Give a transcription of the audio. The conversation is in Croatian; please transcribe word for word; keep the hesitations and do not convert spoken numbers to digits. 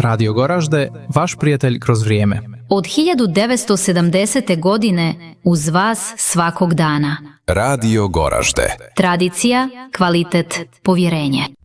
Radio Goražde, vaš prijatelj kroz vrijeme. Od hiljadu devetsto sedamdesete. godine uz vas svakog dana. Radio Goražde. Tradicija, kvalitet, povjerenje.